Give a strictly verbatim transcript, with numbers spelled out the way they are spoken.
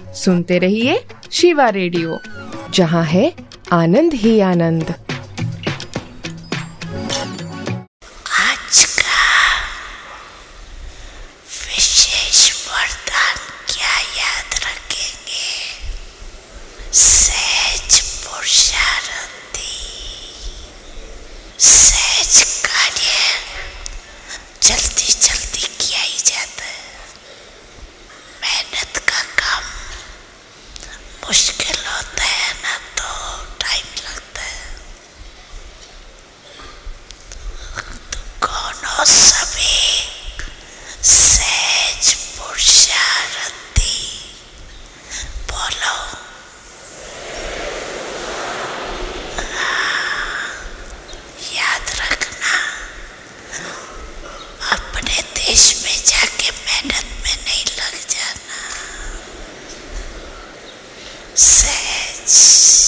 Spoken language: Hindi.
सुनते रहिए शिवा रेडियो, जहाँ है आनंद ही आनंद। आज का विशेष वरदान क्या याद रखेंगे? सहज पुरुषार्थी। सहज कार्य जल्दी जल्दी किया ही जाता है। मेहनत का काम मुश्किल होता है ना, तो टाइम लगता है। तो कौन हो सभी सहज पुरुषार्थी? बोलो। याद रखना, अपने देश में जाके मेहनत में नहीं लग जाना। सहज